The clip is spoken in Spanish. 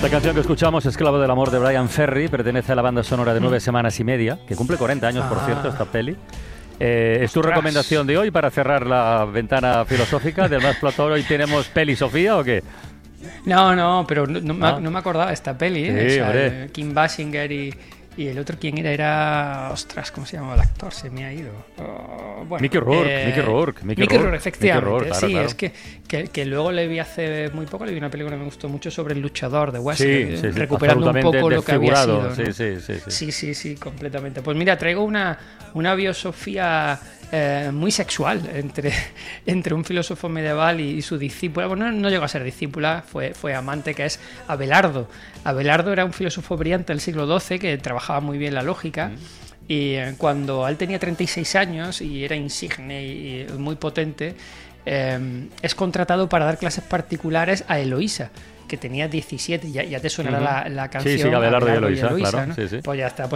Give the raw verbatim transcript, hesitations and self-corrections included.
La canción que escuchamos, Esclavo del amor, de Brian Ferry, pertenece a la banda sonora de Nueve semanas y media, que cumple cuarenta años, por Ah. cierto, esta peli. Eh, ¿Es tu Ostras. recomendación de hoy para cerrar la ventana filosófica del Más Platón? ¿Hoy tenemos peli Sofía o qué? No, no, pero no, no, me, Ah. no me acordaba de esta peli. Sí, ¿eh? O sea, hombre. Kim Basinger y, y el otro, ¿quién era? Era... Ostras, ¿cómo se llamaba el actor? Se me ha ido. Oh, bueno, Mickey Rourke, eh, Mickey Rourke, Mickey Mickey Rourke, Rourke, efectivamente. Mickey Rourke, claro, sí, claro. es que, que, que luego le vi hace muy poco, le vi una película que me gustó mucho sobre el luchador de West, Sí, sí, sí, recuperando un absolutamente poco lo que había desfigurado. sido, ¿no? Sí, sí, sí, sí. Sí, sí, sí, completamente. Pues mira, traigo una, una biosofía eh, muy sexual entre, entre un filósofo medieval y, y su discípula. Bueno, no, no llegó a ser discípula, fue, fue amante, que es Abelardo. Abelardo era un filósofo brillante del siglo doce que trabajaba muy bien la lógica. Mm. Y eh, cuando él tenía treinta y seis años y era insigne y, y muy potente, eh, es contratado para dar clases particulares a Eloísa, que tenía diecisiete. Ya, ya te sonará uh-huh. la, la canción. Sí, sí, Abelardo, Abelardo y Eloísa, y Eloísa, claro. ¿no? Sí, sí. Pues ya está.